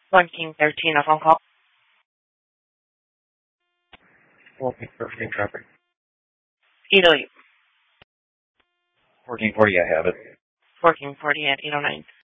One King 13, a phone call. 1413 traffic. Edo, 1440, I have it. 1440 at 809.